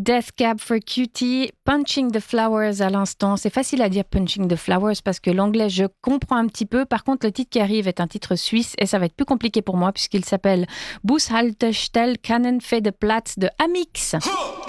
Death Cab for Cutie, Punching the Flowers à l'instant. C'est facile à dire Punching the Flowers parce que l'anglais je comprends un petit peu. Par contre, le titre qui arrive est un titre suisse et ça va être plus compliqué pour moi puisqu'il s'appelle Bushaltestelle Kannenfädeplatz de Amix.